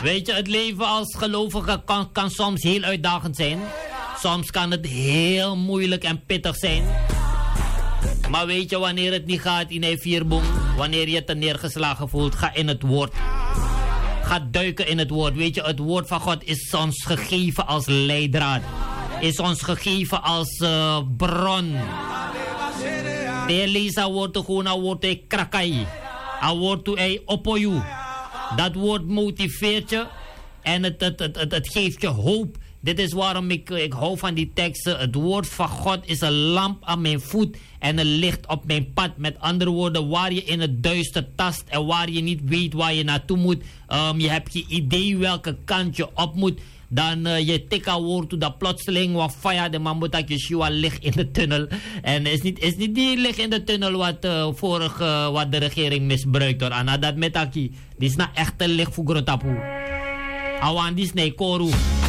Weet je, het leven als gelovige kan soms heel uitdagend zijn. Soms kan het heel moeilijk en pittig zijn. Maar weet je, wanneer het niet gaat in een vierboom, wanneer je te neergeslagen voelt, ga in het woord. Ga duiken in het woord. Weet je, het woord van God is ons gegeven als leidraad. Is ons gegeven als bron. De lezen wordt gewoon een woord krakai. Een woord toe opoju. Dat woord motiveert je en het geeft je hoop. Dit is waarom ik hou van die teksten. Het woord van God is een lamp aan mijn voet en een licht op mijn pad. Met andere woorden, waar je in het duister tast en waar je niet weet waar je naartoe moet. Je hebt geen idee welke kant je op moet. Dan je tikka woord toe dat plotseling wat fire de man moet dat Yeshua ligt in de tunnel. En is niet die ligt in de tunnel wat de regering misbruikt hoor. En dat met aki. Die is nou echt een licht voor grotapu. Awan die is nee koru.